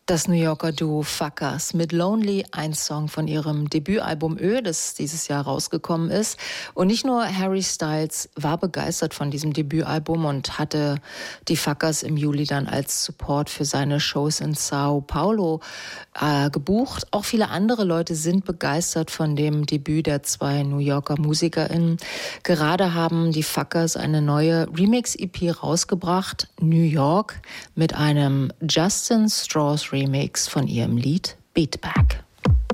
Das New Yorker Duo Fuckers mit Lonely, ein Song von ihrem Debütalbum Ö, das dieses Jahr rausgekommen ist. Und nicht nur Harry Styles war begeistert von diesem Debütalbum und hatte die Fuckers im Juli dann als Support für seine Shows in Sao Paulo gebucht. Auch viele andere Leute sind begeistert von dem Debüt der zwei New Yorker MusikerInnen. Gerade haben die Fuckers eine neue Remix-EP rausgebracht, New York, mit einem Justin Strauss Remix von ihrem Lied Beat Back.